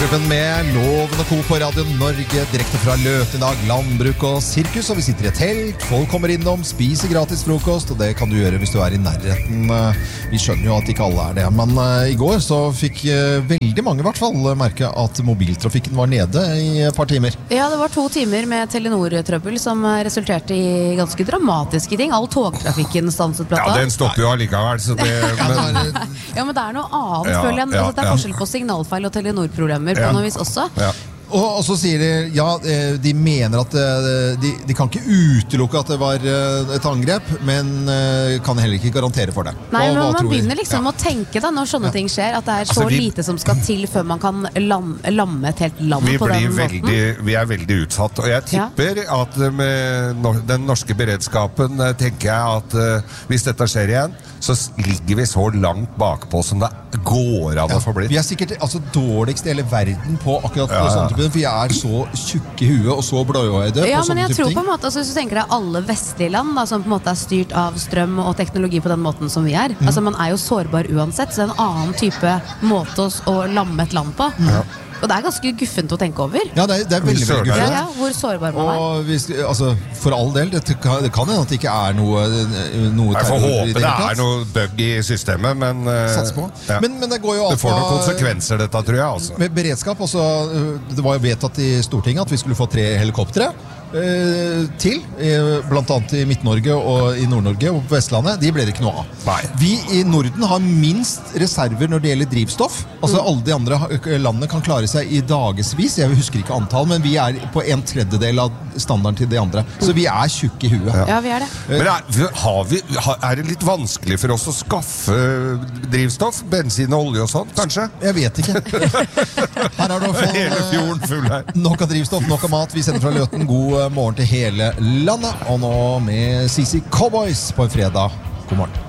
Morgenklubben med Loven og Co på Radio Norge, direkte fra Løten i dag, landbruk og sirkus, og vi sitter i et telt, folk kommer innom, spiser gratis frokost, og det kan du gjøre hvis du i nærheten. Vi skjønner jo at ikke alle det, men i går så fikk veldig mange i hvert fall merke at mobiltrafikken var nede i et par timer. Ja, det var 2 timer med Telenor-trøbbel som resulterte i ganske dramatiske ting. All togtrafikken stanset blant annet. Ja, den stopper jo allikevel, så det... Ja, men det noe annet, føler jeg. Altså, det forskjell på signalfeil og Telenor-problemer på noe vis også. Og så sier de, ja, de mener at de kan ikke utelukke at det var et angrep, men kan heller ikke garantere for det. Nei, men man begynner liksom å tenke da, når sånne ting skjer, at det så lite som skal til før man kan lamme et helt land på den måten. Vi veldig utsatt, og jeg tipper at med den norske beredskapen tenker jeg at hvis dette skjer igjen, så ligger vi så langt bakpå som det går an å få blitt. Vi sikkert dårligst i hele verden på akkurat sånne typer, for jeg så tjukke i huet og så blåøyde. Ja, men jeg tror på en måte, altså, hvis du tenker deg alle vestlige land da, som på en måte styrt av strøm og teknologi på den måten som vi altså man jo sårbar uansett, så det en annen type måte å lamme et land på. Og det ganske guffent å tenke over. Ja, det veldig, veldig guffent. Ja, hvor sårbar man og hvis, altså, for all del, det kan hende at det ikke noe terror. Jeg får håpe det noe bug i systemet, men... Sats på. Men det går jo det får noen konsekvenser, dette, tror jeg. Altså. Med beredskap, også, det var jo vedtatt i Stortinget at vi skulle få 3 helikoptere til, blant annet i Midt-Norge og i Nord-Norge og på Vestlandet. De ble det ikke noe av. Nei. Vi i Norden har minst reserver når det gjelder drivstoff. Altså alle de andre landene kan klare seg i dagesvis. Jeg husker ikke antall, men vi på 1/3 av standarden til de andre. Så vi tjukke i huet. Ja, vi det. Men det litt vanskelig for oss å skaffe drivstoff? Bensin og olje og sånt, kanskje? Jeg vet ikke. Her du hele fjorden full her. Nok av drivstoff, nok av mat. Vi sender fra Løten. God morgen til hele landet. Og nå med CC Cowboys på en fredag. God morgen.